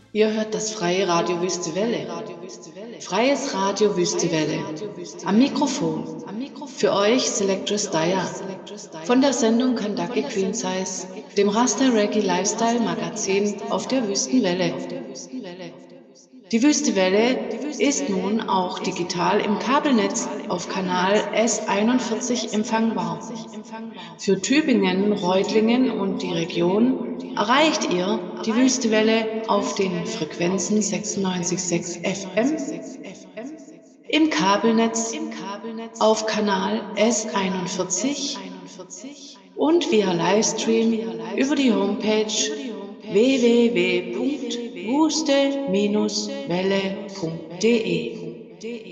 Ihr hört das freie Radio Wüste Welle. Freies Radio Wüste Welle. Am Mikrofon. Für euch Selectress Daya. Von der Sendung Kandake Queen Size, dem Rasta Reggae Lifestyle Magazin auf der Wüstenwelle. Die Wüstewelle ist nun auch digital im Kabelnetz auf Kanal S41 empfangbar. Für Tübingen, Reutlingen und die Region erreicht ihr die Wüstewelle auf den Frequenzen 96,6 FM, im Kabelnetz auf Kanal S41 und via Livestream über die Homepage www.wuste-welle.de.